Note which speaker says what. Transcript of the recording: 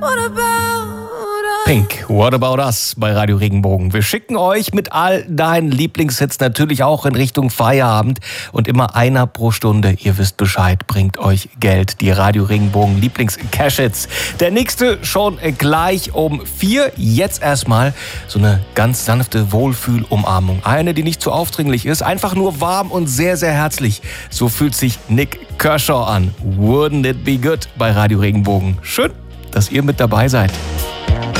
Speaker 1: Pink, What About Us bei Radio Regenbogen. Wir schicken euch mit all deinen Lieblingshits natürlich auch in Richtung Feierabend. Und immer einer pro Stunde, ihr wisst Bescheid, bringt euch Geld. Die Radio Regenbogen Lieblings-Cash-Hits. Der nächste schon gleich um 4. Jetzt erstmal so eine ganz sanfte Wohlfühlumarmung. Eine, die nicht zu aufdringlich ist, einfach nur warm und sehr, sehr herzlich. So fühlt sich Nik Kershaw an. Wouldn't it be good bei Radio Regenbogen. Schön, dass ihr mit dabei seid.